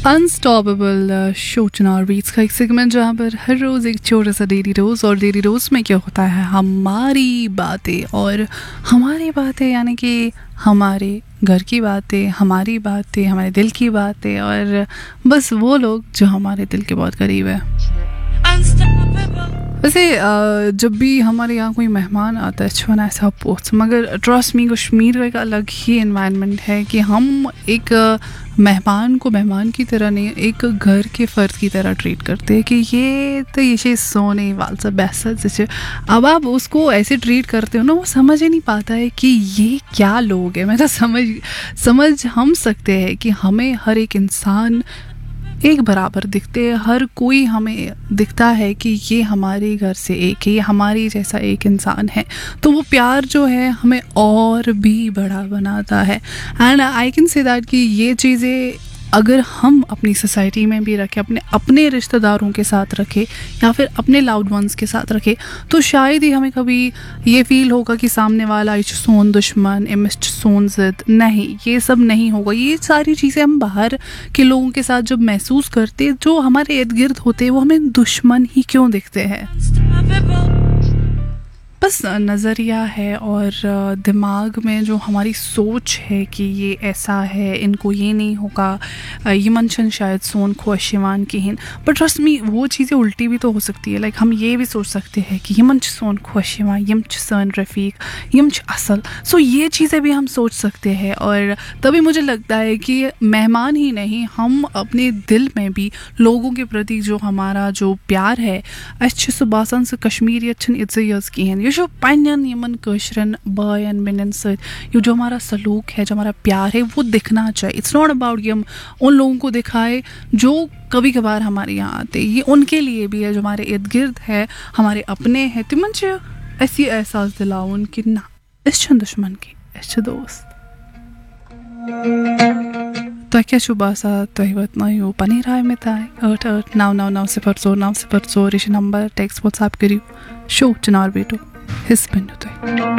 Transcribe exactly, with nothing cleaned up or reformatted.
Unstoppable show चुनाव beats का एक सेगमेंट जहाँ पर हर रोज़ एक छोटा सा डेली रोज़, और डेली रोज़ में क्या होता है, हमारी बातें। और हमारी बातें यानी कि हमारे घर की बातें, हमारी बातें, हमारे दिल की बातें, और बस वो लोग जो हमारे दिल के बहुत करीब है। वैसे जब भी हमारे यहाँ कोई मेहमान आता है, छुना ऐसा पोस्ट, मगर ट्रस्ट मी कश्मीर का एक अलग ही एनवायरनमेंट है कि हम एक मेहमान को मेहमान की तरह नहीं, एक घर के फ़र्द की तरह ट्रीट करते हैं कि ये तो ये सोने वाल सब ऐसा जैसे। अब आप उसको ऐसे ट्रीट करते हो ना, वो समझ ही नहीं पाता है कि ये क्या लोग हैं। मैं तो समझ समझ हम सकते हैं कि हमें हर एक इंसान एक बराबर दिखते हैं, हर कोई हमें दिखता है कि ये हमारे घर से एक है, ये हमारी जैसा एक इंसान है, तो वो प्यार जो है हमें और भी बड़ा बनाता है। And I can say that कि ये चीज़ें अगर हम अपनी सोसाइटी में भी रखें, अपने अपने रिश्तेदारों के साथ रखें या फिर अपने लाउड वंस के साथ रखें, तो शायद ही हमें कभी ये फील होगा कि सामने वाला इच सोन दुश्मन, इमिस्ट सोन जिद। नहीं, ये सब नहीं होगा। ये सारी चीज़ें हम बाहर के लोगों के साथ जब महसूस करते, जो हमारे इर्द गिर्द होते हैं, वो हमें दुश्मन ही क्यों दिखते हैं। बस नज़रिया है और दिमाग में जो हमारी सोच है कि ये ऐसा है, इनको ये नहीं होगा, ये मनशन शायद सोन ख्वाशिवान की हिन। बट ट्रस्ट मी, वो चीज़ें उल्टी भी तो हो सकती है। लाइक हम ये भी सोच सकते हैं कि यम सोन ख्वाशिवान, यम सन रफ़ीक, यम असल। सो ये चीज़ें भी हम सोच सकते हैं। और तभी मुझे लगता है कि मेहमान ही नहीं, हम अपने दिल में भी लोगों के प्रति जो हमारा जो प्यार है, अच्छे से बासन से कश्मीरी अच्छन इज्जत की हैं, ये जो पाइन यमन कशरन बयन बिनन से ये जो हमारा सलूक है, जो हमारा प्यार है, वो दिखना चाहिए। इट्स नॉट अबाउट कि हम उन लोगों को दिखाए जो कभी कभार हमारे यहाँ आते, ये उनके लिए भी है जो हमारे इर्द गिर्द है, हमारे अपने हैं। तिमन ऐसी एहसास दिलाओ कि ना इस दुश्मन की इस दोस्त तो क्या शुभासा तो वतना यू पनी राय में था अठ अठ नौ नौ नौ सिफर सौ नौ सिफर सौ रिश नंबर टेक्स्ट व्हाट्सएप करियो शो चुनाव बेटो हिस्स बनो तो